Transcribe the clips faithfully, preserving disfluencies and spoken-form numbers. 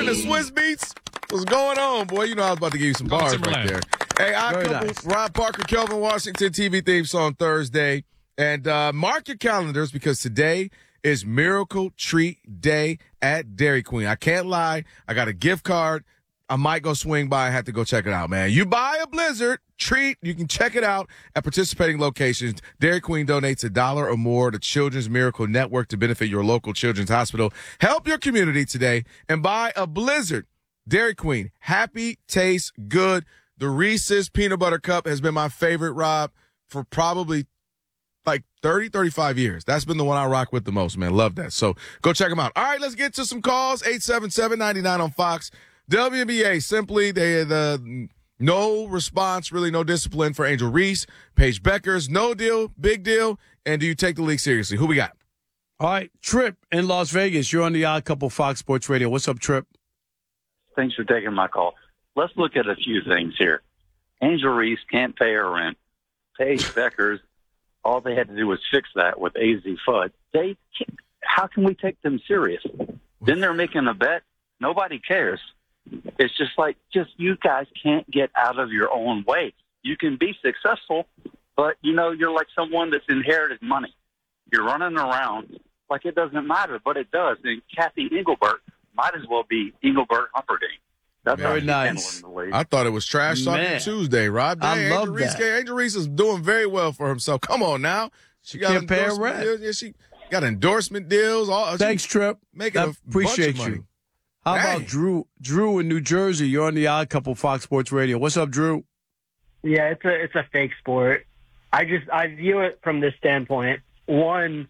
the Swiss Beats. What's going on, boy? You know I was about to give you some bars right there. Hey, I Very couple nice. Rob Parker, Kelvin Washington T V theme song Thursday. And uh, mark your calendars because today is Miracle Treat Day at Dairy Queen. I can't lie. I got a gift card. I might go swing by. I have to go check it out, man. You buy a Blizzard treat, you can check it out at participating locations. Dairy Queen donates a dollar or more to Children's Miracle Network to benefit your local children's hospital. Help your community today and buy a Blizzard. Dairy Queen, happy, tastes good. The Reese's Peanut Butter Cup has been my favorite, Rob, for probably like thirty, thirty-five years. That's been the one I rock with the most, man. Love that. So go check them out. All right, let's get to some calls. eight seven seven, nine nine on Fox. W N B A, simply, they the no response, really no discipline for Angel Reese. Paige Beckers, no deal, big deal. And do you take the league seriously? Who we got? All right, Trip in Las Vegas. You're on the Odd Couple Fox Sports Radio. What's up, Trip? Thanks for taking my call. Let's look at a few things here. Angel Reese can't pay her rent. Paige Beckers, all they had to do was fix that with A Z Fudd. They, how can we take them serious? Then they're making a bet. Nobody cares. It's just like, just you guys can't get out of your own way. You can be successful, but, you know, you're like someone that's inherited money. You're running around like it doesn't matter, but it does. And Kathy Engelbert might as well be Engelbert Humperdinck. That's Very how she's nice. handling the league. I thought it was trash talking Man. Tuesday, Rob. I Dang, love Angel Reese, that. Angel Reese is doing very well for himself. Come on now. She got Can't pay her endorsement rent. deals. Yeah, she got endorsement deals. All, Thanks, she Trip. Making I a appreciate bunch of money. you. How Dang. about Drew? Drew in New Jersey. You're on the Odd Couple Fox Sports Radio. What's up, Drew? Yeah, it's a it's a fake sport. I just I view it from this standpoint. One,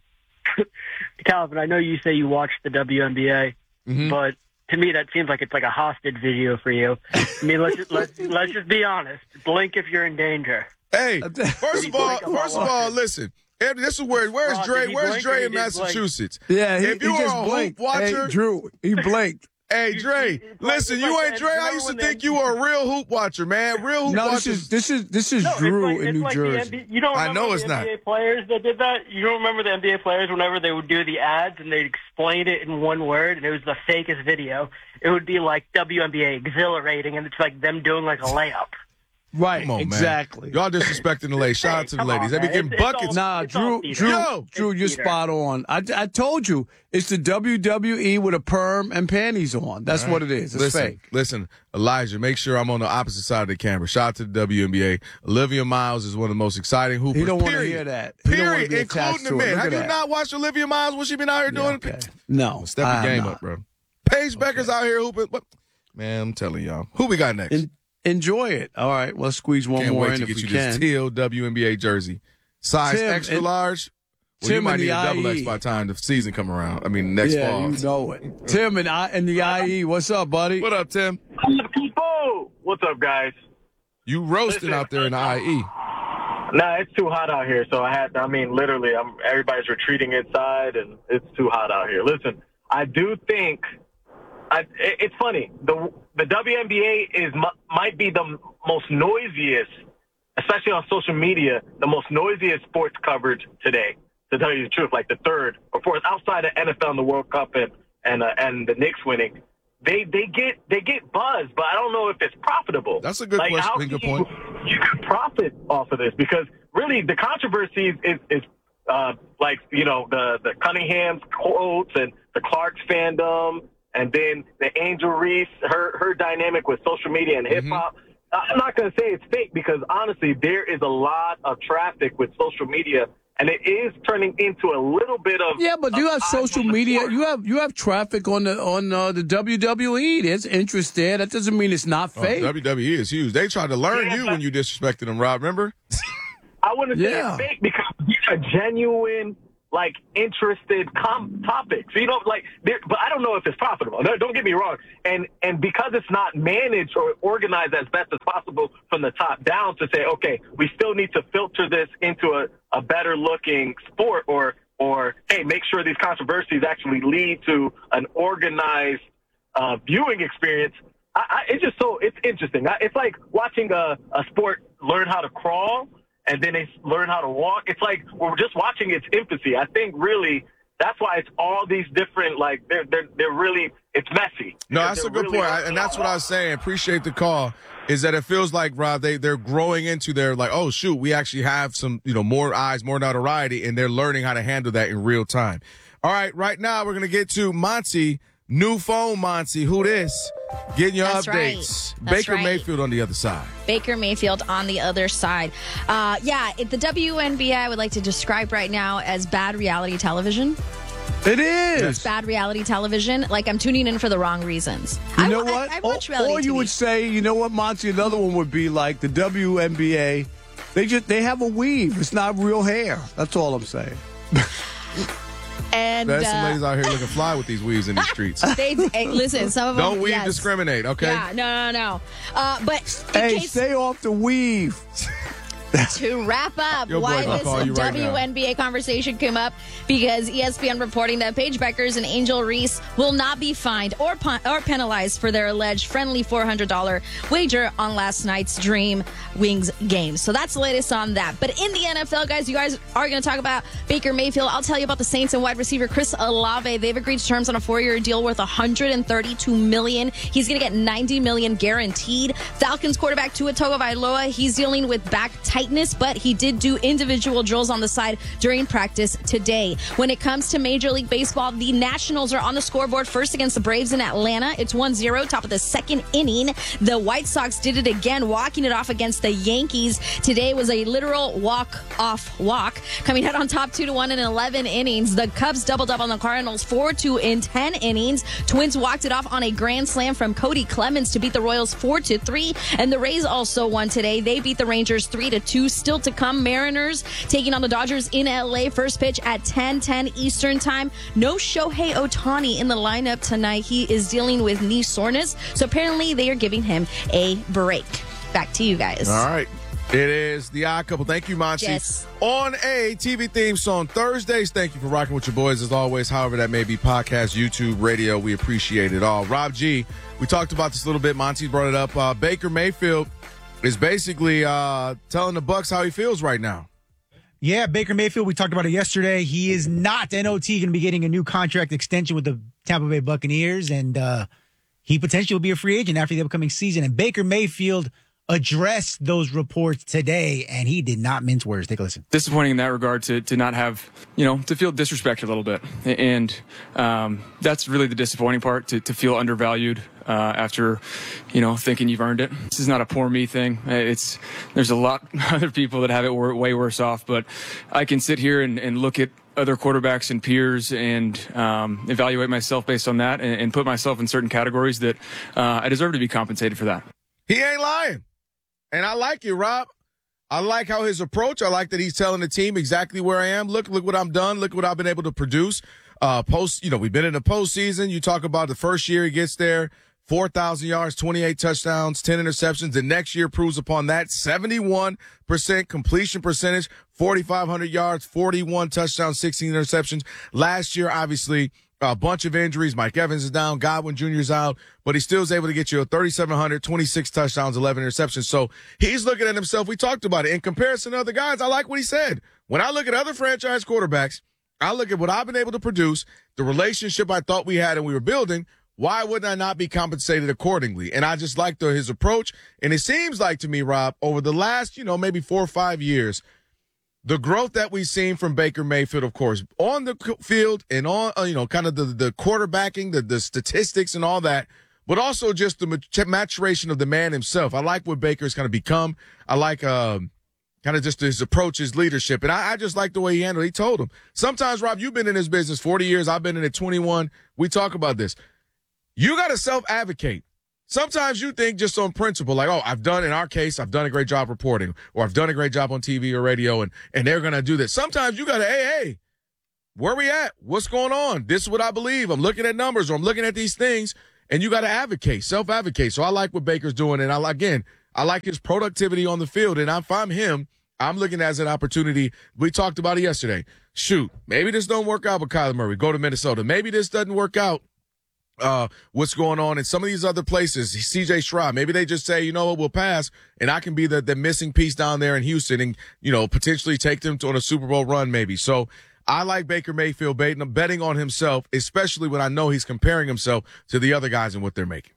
Calvin, I know you say you watch the W N B A, Mhm. but to me that seems like it's like a hostage video for you. I mean, let's just, let's let's just be honest. Blink if you're in danger. Hey, first of all, first of all, listen. Anthony, this is where where's Rob, Dre? did he Where's blink or Dre he in didn't blink? Massachusetts? Yeah, he, If you he are just a blinked. hoop watcher- Hey, Drew, he blinked. Hey, Dre, It's like- listen, it's you like ain't that- Dre. I remember used to when think the- you were a real hoop watcher, man. Real hoop No, watchers. this is this is this is No, it's Drew like, in it's New like Jersey. The N B A, you don't I remember know the it's N not. B A players that did that? You don't remember the N B A players whenever they would do the ads and they'd explain it in one word and it was the fakest video. It would be like W N B A exhilarating and it's like them doing like a layup. Right, Come on, exactly. man. Y'all disrespecting the ladies. Shout out to the Come on, ladies. They be man. getting It's- it's buckets. all- Nah, It's all Drew, theater. Drew, Yo! Drew, It's you're theater. spot on. I, I told you it's the W W E with a perm and panties on. That's All what right. it is. It's listen, fake. Listen, Elijah, make sure I'm on the opposite side of the camera. Shout out to the W N B A. Olivia Miles is one of the most exciting hoopers. He don't want to period. hear that. He don't wanna Period, be attached including the to it. men. Look Have at you that. not watched Olivia Miles? What she been out here Yeah, doing? okay. No, Step I your have game not. up, bro. Paige Becker's out here hooping. What? Man, I'm telling y'all. Who we got next? En- enjoy it. All right, let's squeeze one Can't more wait in to if get we you can. this teal W N B A jersey. Size Tim, extra and- large. Well, you Tim might and need the a double I X E. by the time the season come around. I mean, next yeah, fall. you know it. Tim and I and the I E. What's up, buddy? What up, Tim? People, what's up, guys? You roasting Listen. out there in the I E. Nah, it's too hot out here, so I had. I mean, literally, I'm. Everybody's retreating inside, and it's too hot out here. Listen, I do think. I, it- it's funny. The the W N B A is mu- might be the m- most noisiest, especially on social media, the most noisiest sports coverage today. To tell you the truth, like the third or fourth, outside of N F L and the World Cup and and uh, and the Knicks winning, they they get they get buzz, but I don't know if it's profitable. That's a good like, question, how good can point. You, you can profit off of this because really the controversy is is, is uh, like you know the the Cunningham's quotes and the Clark's fandom, and then the Angel Reese her her dynamic with social media and hip hop. I'm not going to say it's fake because honestly, there is a lot of traffic with social media. And it is turning into a little bit of Yeah, but you have social media. You have you have traffic on the on uh, the W W E. There's interest there. That doesn't mean it's not Oh, fake. W W E is huge. They tried to learn Yeah, you but- when you disrespected them, Rob. Remember? I wouldn't say Yeah. it's fake because these are genuine, like interested com- topics. You know, like, there- but I don't know if it's profitable. No, don't get me wrong. And and because it's not managed or organized as best as possible from the top down to say, okay, we still need to filter this into a, a better looking sport, or or hey, make sure these controversies actually lead to an organized uh, viewing experience. I, I, it's just so it's interesting. I, it's like watching a, a sport learn how to crawl and then they learn how to walk. It's like we're just watching its infancy. I think really That's why it's all these different, like, they're, they're, they're really, it's messy. No, that's a good really point. I, and that's what I was saying. Appreciate the call. Is that it feels like, Rob, they, they're growing into their, like, oh, shoot, we actually have some, you know, more eyes, more notoriety, and they're learning how to handle that in real time. All right, right now we're going to get to Monty. New phone, Monty. Who this? Getting your That's updates. Right. That's Baker right. Mayfield on the other side. Baker Mayfield on the other side. Uh, yeah, it, the W N B A I would like to describe right now as bad reality television. It is. It's bad reality television. Like, I'm tuning in for the wrong reasons. You I, know I, what? I, watch or, reality or you T V. would say, you know what, Monty? Another one would be like the W N B A. They just they have a weave. It's not real hair. That's all I'm saying. And There's some uh, ladies out here looking fly with these weaves in these streets. they, hey, listen, some of them. Don't weave yes. discriminate, okay? Yeah, no, no, no. Uh, but in Hey, case, stay off the weave. to wrap up Your boy why gonna call you this right now. W N B A conversation came up, because E S P N reporting that Paige Beckers and Angel Reese will not be fined or pun- or penalized for their alleged friendly four hundred dollars wager on last night's Dream Wings game. So that's the latest on that. But in the N F L, guys, you guys are going to talk about Baker Mayfield. I'll tell you about the Saints and wide receiver Chris Olave. They've agreed to terms on a four-year deal worth one hundred thirty-two million dollars. He's going to get ninety million dollars guaranteed. Falcons quarterback Tua Tagovailoa, he's dealing with back tightness, but he did do individual drills on the side during practice today. When it comes to Major League Baseball, the Nationals are on the scoreboard first against the Braves in Atlanta. It's one zero, top of the second inning. The White Sox did it again, walking it off against the Yankees. Today was a literal walk-off walk, coming out on top two to one in eleven innings. The Cubs doubled up on the Cardinals four two in ten innings. Twins walked it off on a grand slam from Cody Clemens to beat the Royals four to three. And the Rays also won today. They beat the Rangers three to two. Still to come, Mariners taking on the Dodgers in L A. First pitch at ten ten Eastern time. No Shohei Ohtani in the lineup tonight. He is dealing with knee soreness, so apparently they are giving him a break. Back to you guys. All right. It is the Odd Couple. Thank you, Monty. Yes. On a T V theme song Thursdays. Thank you for rocking with your boys as always. However that may be, podcast, YouTube, radio. We appreciate it all. Rob G, we talked about this a little bit. Monty brought it up. Uh, Baker Mayfield is basically uh, telling the Bucs how he feels right now. Yeah, Baker Mayfield, we talked about it yesterday. He is not N O T going to be getting a new contract extension with the Tampa Bay Buccaneers, and uh, he potentially will be a free agent after the upcoming season. And Baker Mayfield addressed those reports today, and he did not mince words. Take a listen. Disappointing in that regard to to not have, you know, to feel disrespected a little bit. And um, that's really the disappointing part, to, to feel undervalued uh, after, you know, thinking you've earned it. This is not a poor me thing. It's There's a lot of other people that have it way worse off, but I can sit here and, and look at other quarterbacks and peers and um, evaluate myself based on that and, and put myself in certain categories that uh, I deserve to be compensated for that. He ain't lying. And I like it, Rob. I like how his approach. I like that he's telling the team exactly where I am. Look, look what I'm done. Look what I've been able to produce. Uh, post, you know, we've been in the postseason. You talk about the first year he gets there, four thousand yards, twenty-eight touchdowns, ten interceptions. The next year proves upon that. seventy-one percent completion percentage, forty-five hundred yards, forty-one touchdowns, sixteen interceptions. Last year, obviously, a bunch of injuries. Mike Evans is down. Godwin Junior is out. But he still is able to get you a thirty-seven hundred, twenty-six touchdowns, eleven interceptions. So he's looking at himself. We talked about it. In comparison to other guys, I like what he said. When I look at other franchise quarterbacks, I look at what I've been able to produce, the relationship I thought we had and we were building. Why wouldn't I not be compensated accordingly? And I just like the, his approach. And it seems like to me, Rob, over the last, you know, maybe four or five years, the growth that we've seen from Baker Mayfield, of course, on the field and on, uh, you know, kind of the, the quarterbacking, the, the statistics and all that, but also just the maturation of the man himself. I like what Baker's kind of become. I like um, kind of just his approach, his leadership. And I, I just like the way he handled it. He told him. Sometimes, Rob, you've been in this business forty years. I've been in it twenty-one. We talk about this. You got to self-advocate. Sometimes you think just on principle, like, oh, I've done, in our case, I've done a great job reporting, or I've done a great job on T V or radio, and, and they're going to do this. Sometimes you got to, hey, hey, where we at? What's going on? This is what I believe. I'm looking at numbers, or I'm looking at these things, and you got to advocate, self-advocate. So I like what Baker's doing, and I again, I like his productivity on the field, and if I'm him, I'm looking at it as an opportunity. We talked about it yesterday. Shoot, maybe this don't work out with Kyler Murray. Go to Minnesota. Maybe this doesn't work out. Uh, what's going on in some of these other places, C J Stroud, maybe they just say, you know what, we'll pass, and I can be the, the missing piece down there in Houston and, you know, potentially take them to, on a Super Bowl run maybe. So I like Baker Mayfield betting, betting on himself, especially when I know he's comparing himself to the other guys and what they're making.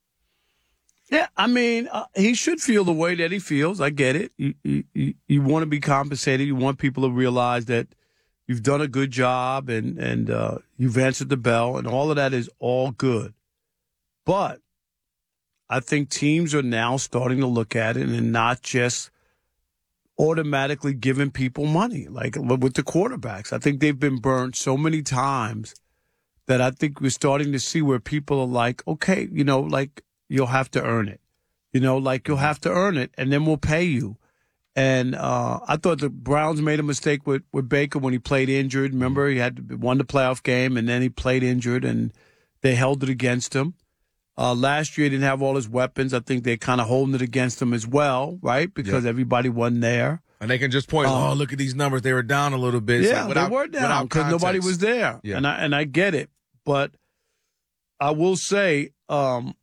Yeah, I mean, uh, he should feel the way that he feels. I get it. You, you, you want to be compensated. You want people to realize that you've done a good job and, and uh, you've answered the bell, and all of that is all good. But I think teams are now starting to look at it and not just automatically giving people money, like with the quarterbacks. I think they've been burned so many times that I think we're starting to see where people are like, okay, you know, like you'll have to earn it. You know, like you'll have to earn it, and then we'll pay you. And uh, I thought the Browns made a mistake with, with Baker when he played injured. Remember, he had won the playoff game, and then he played injured, and they held it against him. Uh, last year, he didn't have all his weapons. I think they're kind of holding it against him as well, right? Because yep. everybody wasn't there. And they can just point, um, oh, look at these numbers. They were down a little bit. Yeah, like without, they were down because nobody was there. Yeah. And I and I get it. But I will say, um,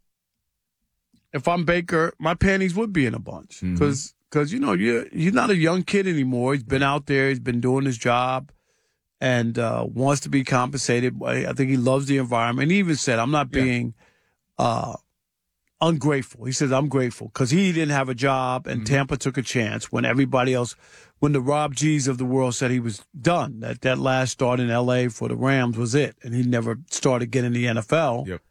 if I'm Baker, my panties would be in a bunch. Because, mm-hmm. you know, you're, you're not a young kid anymore. He's been out there. He's been doing his job and uh, wants to be compensated. I think he loves the environment. He even said, I'm not being – Uh, ungrateful. He says, I'm grateful because he didn't have a job and mm-hmm. Tampa took a chance when everybody else, when the Rob G's of the world said he was done, that that last start in L A for the Rams was it. And he never started getting the N F L. Yep.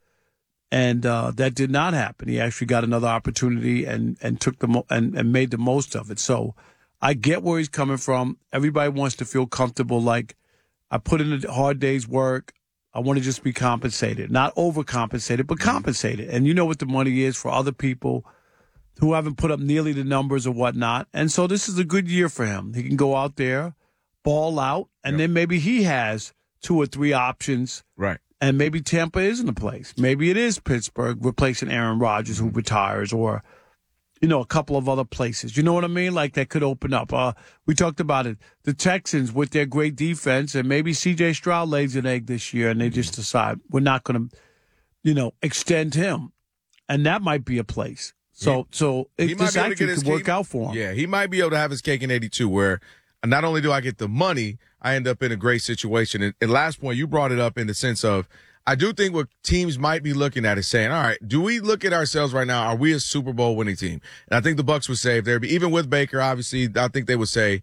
And uh, that did not happen. He actually got another opportunity and, and took the mo- and, and made the most of it. So I get where he's coming from. Everybody wants to feel comfortable. Like I put in a hard day's work. I want to just be compensated, not overcompensated, but compensated. And you know what the money is for other people who haven't put up nearly the numbers or whatnot. And so this is a good year for him. He can go out there, ball out, and yep. then maybe he has two or three options. Right. And maybe Tampa isn't the place. Maybe it is Pittsburgh replacing Aaron Rodgers who retires, or, you know, a couple of other places. You know what I mean? Like that could open up. Uh, we talked about it. The Texans with their great defense, and maybe C J Stroud lays an egg this year, and they just decide we're not going to, you know, extend him, and that might be a place. So, he, so it, this actually could work out for him. Yeah, he might be able to have his cake in eighty-two, where not only do I get the money, I end up in a great situation. And, and last point, you brought it up in the sense of, I do think what teams might be looking at is saying, all right, do we look at ourselves right now? Are we a Super Bowl winning team? And I think the Bucs would say, if they're even with Baker, obviously, I think they would say,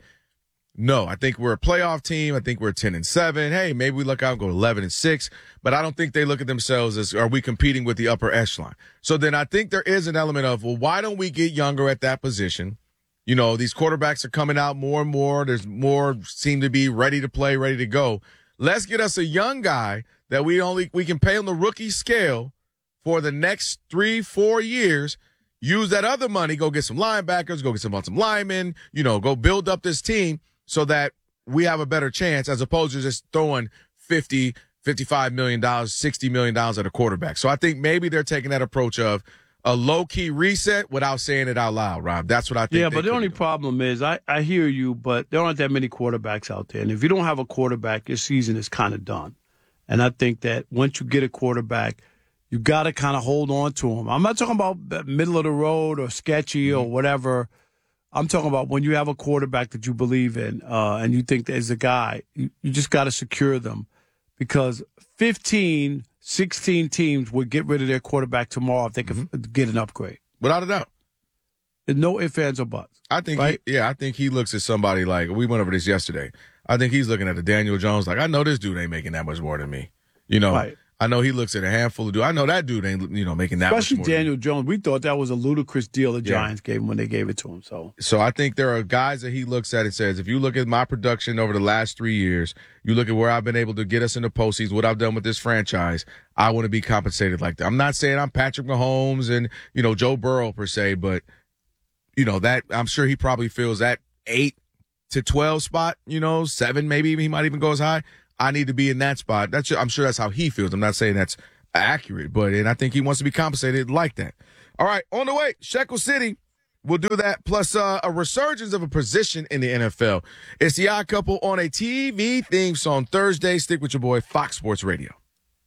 no, I think we're a playoff team. I think we're ten and seven. Hey, maybe we look out and go eleven and six, but I don't think they look at themselves as, are we competing with the upper echelon? So then I think there is an element of, well, why don't we get younger at that position? You know, these quarterbacks are coming out more and more. There's more seem to be ready to play, ready to go. Let's get us a young guy that we only we can pay on the rookie scale for the next three, four years. Use that other money, go get some linebackers, go get some some linemen, you know, go build up this team so that we have a better chance as opposed to just throwing fifty, fifty-five million dollars, sixty million dollars at a quarterback. So I think maybe they're taking that approach of a low-key reset without saying it out loud, Rob. That's what I think. Yeah, but the only problem is I, I hear you, but there aren't that many quarterbacks out there. And if you don't have a quarterback, your season is kind of done. And I think that once you get a quarterback, you got to kind of hold on to him. I'm not talking about middle of the road or sketchy mm-hmm. or whatever. I'm talking about when you have a quarterback that you believe in uh, and you think there's a guy, you, you just got to secure them because fifteen, sixteen teams would get rid of their quarterback tomorrow if they could mm-hmm. get an upgrade. Without a doubt. There's no ifs, ands, or buts. I think, right? he, yeah, I think he looks at somebody like, we went over this yesterday. I think he's looking at the Daniel Jones like, I know this dude ain't making that much more than me. You know, right. I know he looks at a handful of dudes. I know that dude ain't, you know, making that Especially much more. Daniel Jones. We thought that was a ludicrous deal the yeah. Giants gave him when they gave it to him. So, so I think there are guys that he looks at and says, if you look at my production over the last three years, you look at where I've been able to get us in the postseason, what I've done with this franchise, I want to be compensated like that. I'm not saying I'm Patrick Mahomes and, you know, Joe Burrow per se, but, you know, that I'm sure he probably feels that eight to twelve spot, you know, seven, maybe he might even go as high. I need to be in that spot. That's I'm sure that's how he feels. I'm not saying that's accurate, but and I think he wants to be compensated like that. All right, on the way, Shekel City. We'll do that, plus uh, a resurgence of a position in the N F L. It's the Odd Couple on a T V theme song Thursday. Stick with your boy, Fox Sports Radio.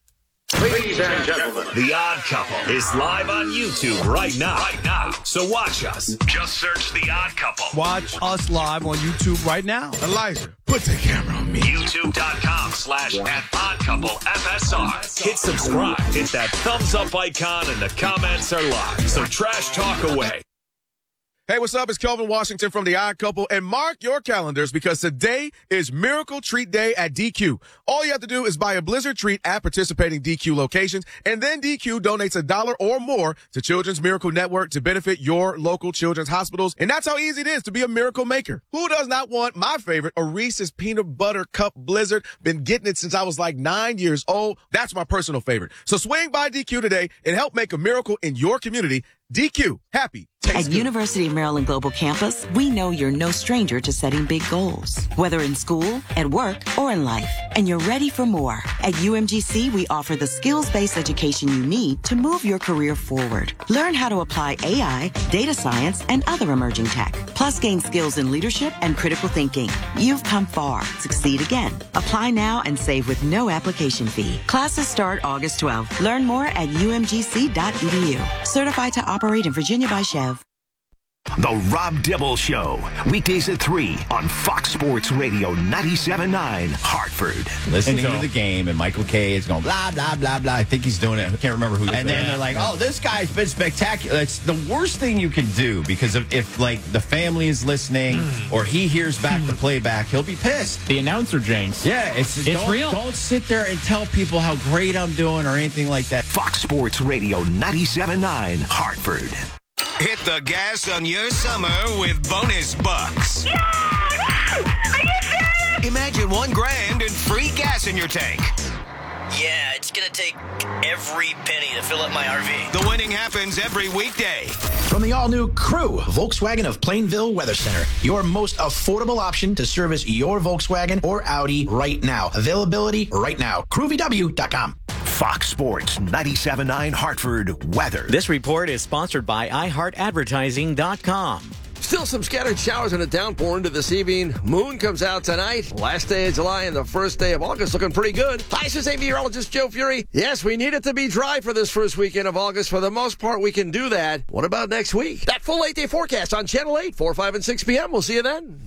Ladies and gentlemen, The Odd Couple is live on YouTube right now. Right now. So watch us. Just search The Odd Couple. Watch us live on YouTube right now. Elijah, put the camera on me. YouTube.com slash at Odd Couple F S R. Hit subscribe. Hit that thumbs up icon and the comments are live. So trash talk away. Hey, what's up? It's Kelvin Washington from The Odd Couple, and mark your calendars because today is Miracle Treat Day at D Q. All you have to do is buy a Blizzard treat at participating D Q locations, and then D Q donates a dollar or more to Children's Miracle Network to benefit your local children's hospitals, and that's how easy it is to be a miracle maker. Who does not want my favorite, a Reese's Peanut Butter Cup Blizzard? Been getting it since I was like nine years old. That's my personal favorite. So swing by D Q today and help make a miracle in your community. D Q, happy. At good. University of Maryland Global Campus, we know you're no stranger to setting big goals, whether in school, at work, or in life, and you're ready for more. At U M G C, we offer the skills-based education you need to move your career forward. Learn how to apply A I, data science, and other emerging tech, plus gain skills in leadership and critical thinking. You've come far. Succeed again. Apply now and save with no application fee. Classes start August twelfth. Learn more at U M G C dot E D U. Certified to operate in Virginia by Chev. The Rob Dibble Show, weekdays at three on Fox Sports Radio ninety-seven point nine, Hartford. Listening to the game, and Michael Kay is going blah, blah, blah, blah. I think he's doing it. I can't remember who. And then they're like, oh, this guy's been spectacular. It's the worst thing you can do because if, if like, the family is listening or he hears back the playback, he'll be pissed. The announcer, James. Yeah, it's, it's don't, real. Don't sit there and tell people how great I'm doing or anything like that. Fox Sports Radio ninety-seven point nine, Hartford. Hit the gas on your summer with bonus bucks. Yeah! Are you serious? Imagine one grand and free gas in your tank. Yeah, it's going to take every penny to fill up my R V. The winning happens every weekday. From the all-new Crew, Volkswagen of Plainville Weather Center, your most affordable option to service your Volkswagen or Audi right now. Availability right now. crew v w dot com. Fox Sports ninety-seven point nine Hartford weather. This report is sponsored by i heart advertising dot com. Still some scattered showers and a downpour into this evening. Moon comes out tonight. Last day of July and the first day of August looking pretty good. Hi, this is meteorologist Joe Fury. Yes, we need it to be dry for this first weekend of August. For the most part, we can do that. What about next week? That full eight-day forecast on Channel eight, four, five, and six p.m. We'll see you then.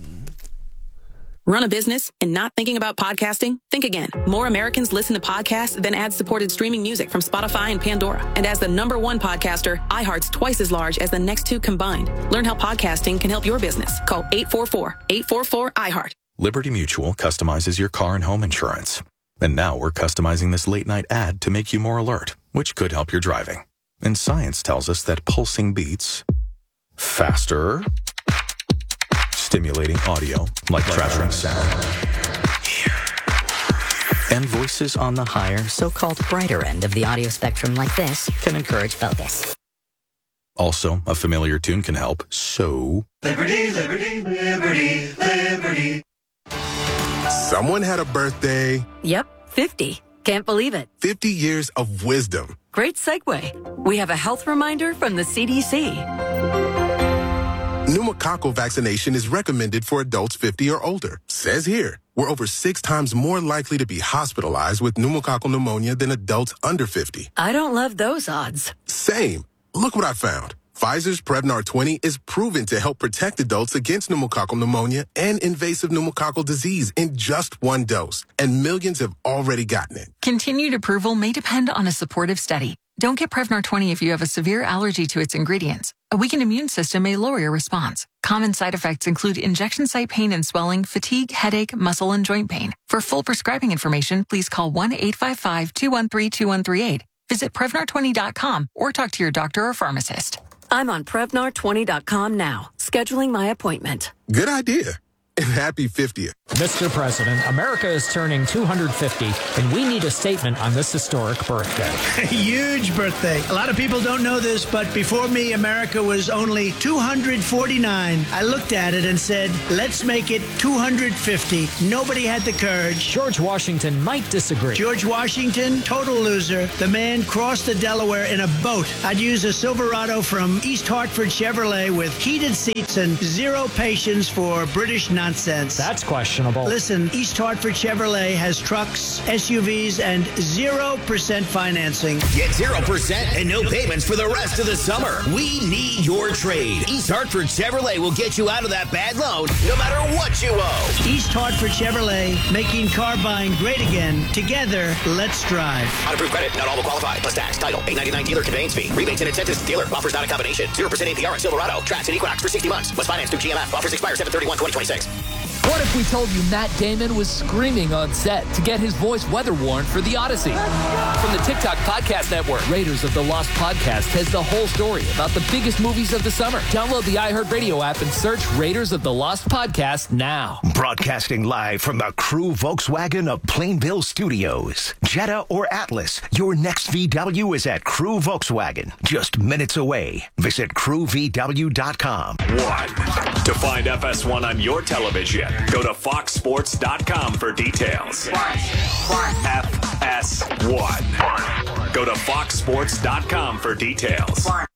Run a business and not thinking about podcasting? Think again. More Americans listen to podcasts than ad-supported streaming music from Spotify and Pandora. And as the number one podcaster, iHeart's twice as large as the next two combined. Learn how podcasting can help your business. Call eight four four, eight four four, I heart. Liberty Mutual customizes your car and home insurance. And now we're customizing this late-night ad to make you more alert, which could help your driving. And science tells us that pulsing beats faster, stimulating audio like fracturing sound, and voices on the higher, so-called brighter end of the audio spectrum like this can encourage focus. Also, a familiar tune can help, so... Liberty, liberty, liberty, liberty. Someone had a birthday. Yep, fifty. Can't believe it. fifty years of wisdom. Great segue. We have a health reminder from the C D C. Pneumococcal vaccination is recommended for adults fifty or older. Says here, we're over six times more likely to be hospitalized with pneumococcal pneumonia than adults under fifty. I don't love those odds. Same. Look what I found. Pfizer's Prevnar twenty is proven to help protect adults against pneumococcal pneumonia and invasive pneumococcal disease in just one dose. And millions have already gotten it. Continued approval may depend on a supportive study. Don't get Prevnar twenty if you have a severe allergy to its ingredients. A weakened immune system may lower your response. Common side effects include injection site pain and swelling, fatigue, headache, muscle, and joint pain. For full prescribing information, please call one eight five five, two one three, two one three eight. Visit Prevnar twenty dot com or talk to your doctor or pharmacist. I'm on Prevnar twenty dot com now, scheduling my appointment. Good idea. And happy fiftieth. Mister President, America is turning two hundred fifty, and we need a statement on this historic birthday. Huge birthday. A lot of people don't know this, but before me, America was only two hundred forty-nine. I looked at it and said, let's make it two hundred fifty. Nobody had the courage. George Washington might disagree. George Washington, total loser. The man crossed the Delaware in a boat. I'd use a Silverado from East Hartford Chevrolet with heated seats and zero patience for British nonsense. That's questionable. questionable. Listen, East Hartford Chevrolet has trucks, S U Vs, and zero percent financing. Get zero percent and no payments for the rest of the summer. We need your trade. East Hartford Chevrolet will get you out of that bad loan no matter what you owe. East Hartford Chevrolet, making car buying great again. Together, let's drive. Unapproved credit, not all will qualify. Plus tax, title, eight ninety-nine dealer conveyance fee. Rebates and incentives, dealer. Offers not a combination. zero percent A P R on Silverado. Trax and Equinox for sixty months. Was financed through G M F. Offers expire seven thirty-one twenty twenty-six. What if we told you Matt Damon was screaming on set to get his voice weather warned for The Odyssey? From the TikTok Podcast Network, Raiders of the Lost Podcast has the whole story about the biggest movies of the summer. Download the iHeartRadio app and search Raiders of the Lost Podcast now. Broadcasting live from the Crew Volkswagen of Plainville Studios. Jetta or Atlas, your next V W is at Crew Volkswagen, just minutes away. Visit crew v w dot com. One. To find F S one on your television, go to fox sports dot com for details. F S one. Go to fox sports dot com for details.